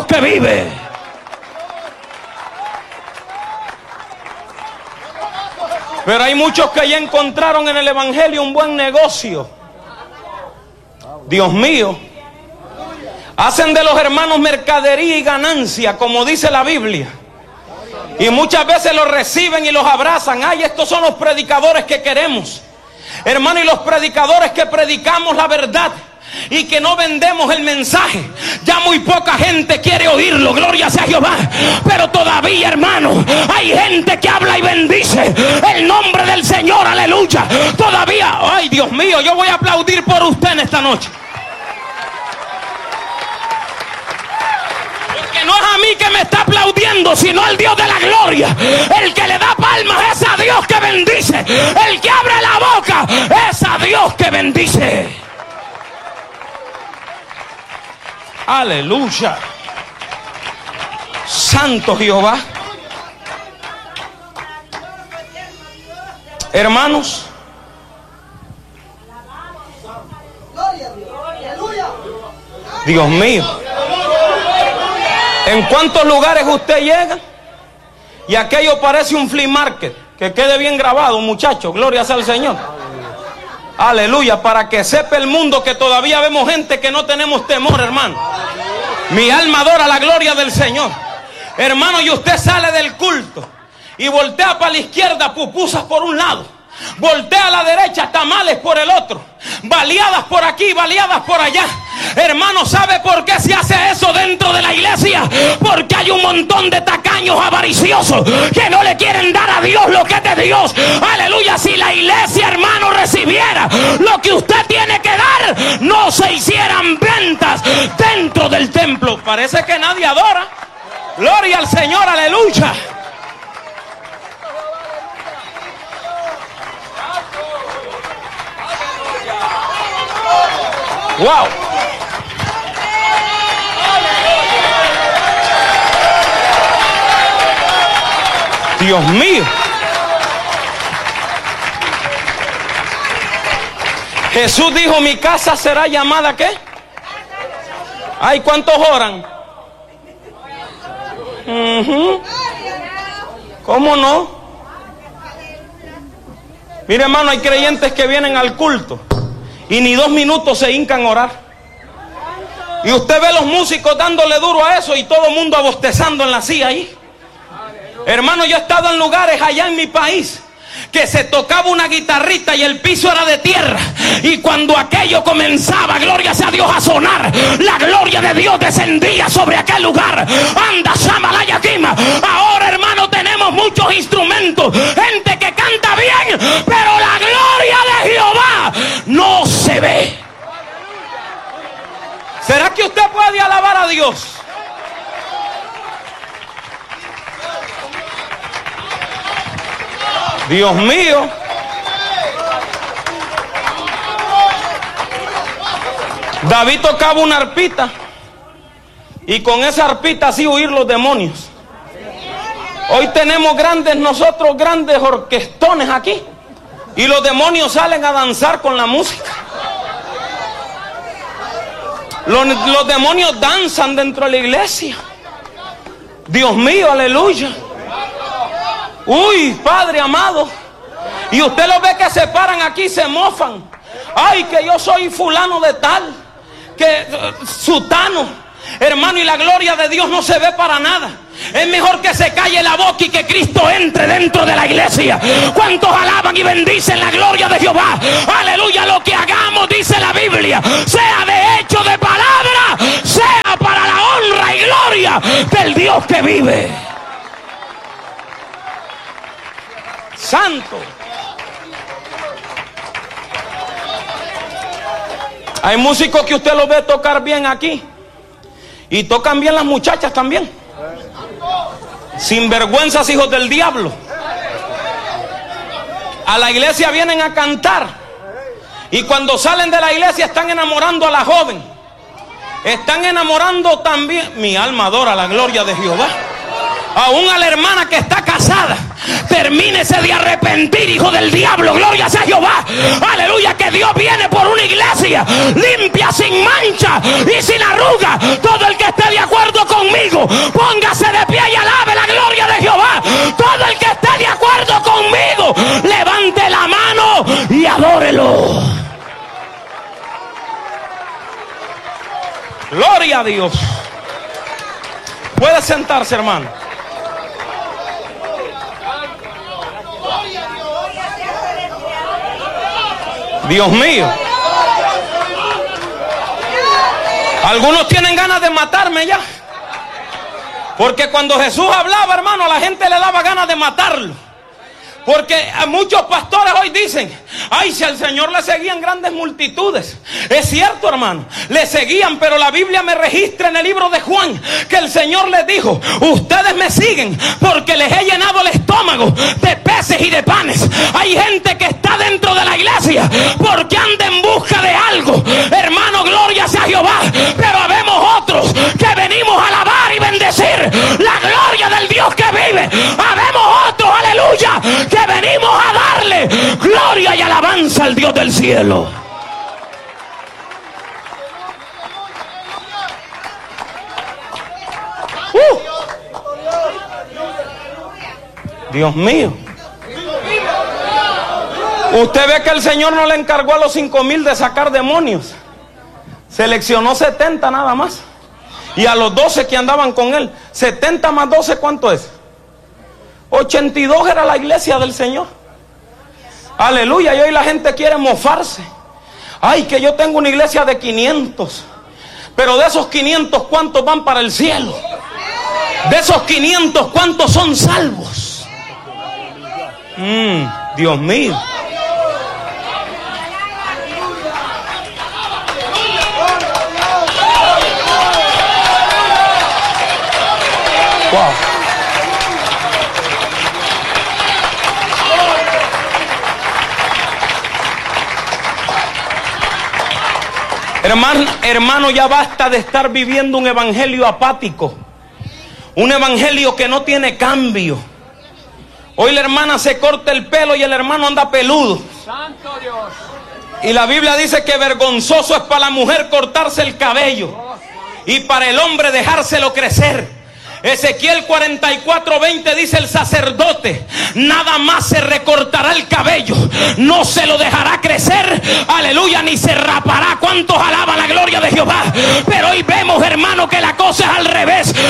Dios que vive. Pero hay muchos que ya encontraron en el evangelio un buen negocio. Dios mío. Hacen de los hermanos mercadería y ganancia, como dice la Biblia. Y muchas veces los reciben y los abrazan. Ay, estos son los predicadores que queremos. Hermano, y los predicadores que predicamos la verdad y que no vendemos el mensaje, ya muy poca gente quiere oírlo, gloria sea Jehová. Pero todavía, hermano, hay gente que habla y bendice el nombre del Señor, aleluya. Todavía, ay Dios mío, yo voy a aplaudir por usted en esta noche. Porque no es a mí que me está aplaudiendo, sino al Dios de la gloria. El que le da palmas es a Dios que bendice. El que abre la boca es a Dios que bendice. Aleluya. Santo Jehová. Hermanos, Dios mío, ¿en cuántos lugares usted llega y aquello parece un flea market? Que quede bien grabado, muchachos, gloria sea al Señor. Aleluya, para que sepa el mundo que todavía vemos gente que no tenemos temor, hermano. Mi alma adora la gloria del Señor. Hermano, y usted sale del culto y voltea para la izquierda, pupusas por un lado, voltea a la derecha, tamales por el otro, baleadas por aquí, baleadas por allá. Hermano, ¿sabe por qué se hace eso dentro de la iglesia? Porque hay un montón de tacaños avariciosos que no le quieren dar a Dios lo que es de Dios. Aleluya. Si la iglesia, hermano, recibiera lo que usted tiene que dar, no se hicieran ventas dentro del templo. Parece que nadie adora. Gloria al Señor, aleluya. Wow. Dios mío. Jesús dijo, mi casa será llamada ¿qué? Ay, ¿cuántos oran? ¿Cómo no? Mire, hermano, hay creyentes que vienen al culto y ni 2 minutos se hincan a orar. Y usted ve los músicos dándole duro a eso y todo el mundo abostezando en la silla ahí. Hermano, yo he estado en lugares allá en mi país que se tocaba una guitarrita y el piso era de tierra, y cuando aquello comenzaba, gloria sea Dios, a sonar, la gloria de Dios descendía sobre aquel lugar. Anda, Shamalaya Kima. Ahora, hermano, tenemos muchos instrumentos, gente que canta bien, pero la gloria de Jehová no se ve. ¿Será que usted puede alabar a Dios? Dios mío. David tocaba una arpita y con esa arpita así huir los demonios. Hoy tenemos nosotros grandes orquestones aquí y los demonios salen a danzar con la música. Los demonios danzan dentro de la iglesia. Dios mío, aleluya. Uy, Padre amado. Y usted lo ve que se paran aquí y se mofan. Ay, que yo soy fulano de tal, que sutano. Hermano, y la gloria de Dios no se ve para nada. Es mejor que se calle la boca y que Cristo entre dentro de la iglesia. ¿Cuántos alaban y bendicen la gloria de Jehová? Aleluya. Lo que hagamos, dice la Biblia, sea de hecho, de palabra, sea para la honra y gloria del Dios que vive. Santo. Hay músicos que usted los ve tocar bien aquí y tocan bien las muchachas también. Sinvergüenzas, hijos del diablo. A la iglesia vienen a cantar y cuando salen de la iglesia están enamorando a la joven. Están enamorando también, mi alma adora la gloria de Jehová, aún a la hermana que está casada. Termínese de arrepentir, hijo del diablo, gloria sea Jehová. Aleluya, que Dios viene por una iglesia limpia, sin mancha y sin arruga. Todo el que esté de acuerdo conmigo mismo, póngase de pie y alabe la gloria de Jehová. Todo el que esté de acuerdo conmigo, levante la mano y adórelo. Gloria a Dios. Puede sentarse, hermano. Dios mío. Algunos tienen ganas de matarme ya. Porque cuando Jesús hablaba, hermano, a la gente le daba ganas de matarlo. Porque a muchos pastores hoy dicen: ay, si al Señor le seguían grandes multitudes. Es cierto, hermano, le seguían, pero la Biblia me registra en el libro de Juan que el Señor les dijo: ustedes me siguen porque les he llenado el estómago de peces y de panes. Hay gente que está dentro de la iglesia porque anda en busca de algo, hermano, gloria sea Jehová. Pero habemos otros que venimos a alabar y bendecir la gloria del Dios que vive. Habemos otros, aleluya, que venimos a darle gloria y alabanza al Dios del cielo. Dios mío. Usted ve que el Señor no le encargó a los 5,000 de sacar demonios. Seleccionó 70 nada más. Y a los 12 que andaban con él, 70 más 12, ¿cuánto es? 82 era la iglesia del Señor. Aleluya. Y hoy la gente quiere mofarse. Ay, que yo tengo una iglesia de 500. Pero de esos 500, ¿cuántos van para el cielo? De esos 500, ¿cuántos son salvos? Dios mío. Wow. Hermano, ya basta de estar viviendo un evangelio apático. Un evangelio que no tiene cambio. Hoy la hermana se corta el pelo y el hermano anda peludo. Santo Dios. Y la Biblia dice que vergonzoso es para la mujer cortarse el cabello y para el hombre dejárselo crecer. Ezequiel 44:20 dice: el sacerdote nada más se recortará el cabello, no se lo dejará crecer, aleluya, ni se rapará. ¿Cuántos alaban la gloria de Jehová? Pero hoy vemos, hermano, que la cosa es al revés.